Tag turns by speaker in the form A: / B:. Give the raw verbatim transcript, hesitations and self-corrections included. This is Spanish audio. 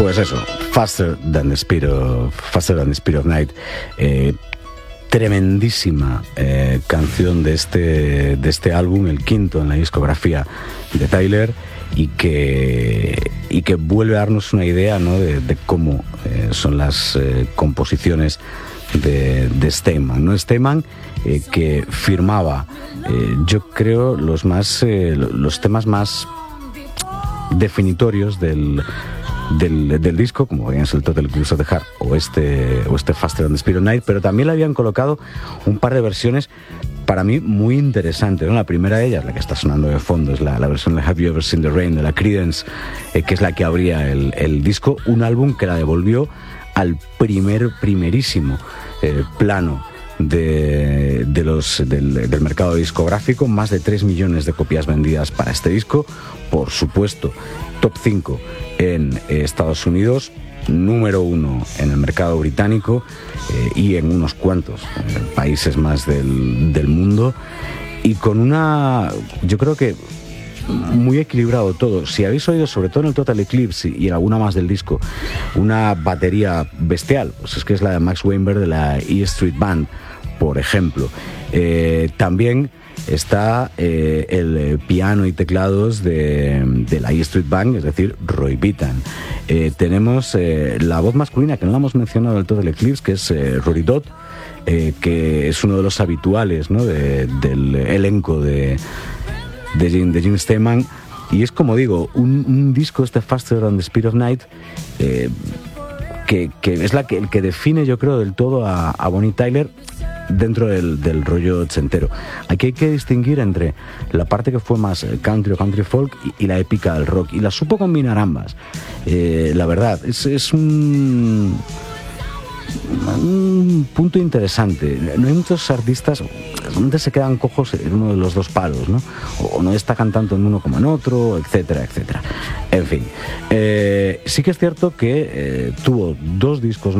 A: Pues eso, Faster Than the Speed of, Faster Than the Speed of Night. Eh, tremendísima eh, canción de este, de este álbum, el quinto en la discografía de Tyler, y que, y que vuelve a darnos una idea, ¿no?, de, de cómo eh, son las eh, composiciones de, de Steinman, ¿no? Steinman eh, que firmaba, eh, yo creo, los, más, eh, los temas más definitorios del, del, del disco, como bien es el Total Eclipse of the Heart o este, o este Faster Than the Speed of Night, pero también le habían colocado un par de versiones para mí muy interesantes, ¿no? La primera de ellas, la que está sonando de fondo, es la, la versión de Have You Ever Seen the Rain de la Creedence, eh, que es la que abría el, el disco, un álbum que la devolvió al primer, primerísimo eh, plano de, de los, del, del mercado discográfico. Más de tres millones de copias vendidas para este disco, por supuesto, top cinco en eh, Estados Unidos, número uno en el mercado británico eh, y en unos cuantos eh, países más del, del mundo, y con una, yo creo que muy equilibrado todo. Si habéis oído, sobre todo en el Total Eclipse y en alguna más del disco, una batería bestial, pues es que es la de Max Weinberg de la E Street Band, por ejemplo. Eh, también está eh, el piano y teclados de, de la E Street Band, es decir, Roy Bittan. Eh, tenemos eh, la voz masculina, que no la hemos mencionado del Total Eclipse, que es eh, Rory Dodd, eh, que es uno de los habituales, ¿no?, de, del elenco de, de, Jim, de Jim Steinman. Y es, como digo, un, un disco, este Faster Than the Speed of Night, eh, que, que es la que, el que define, yo creo, del todo a, a Bonnie Tyler dentro del, del rollo ochentero. Aquí hay que distinguir entre la parte que fue más country o country folk y, y la épica del rock, y la supo combinar ambas. Eh, la verdad, es, es un, un punto interesante. No hay muchos artistas donde se quedan cojos en uno de los dos palos, ¿no? O no destacan tanto en uno como en otro, etcétera, etcétera. En fin, eh, sí que es cierto que eh, tuvo dos discos